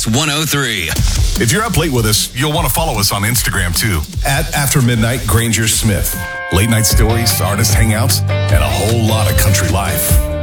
Mix 103. If you're up late with us, you'll want to follow us on Instagram too. At After Midnight Granger Smith. Late night stories, artist hangouts, and a whole lot of country life.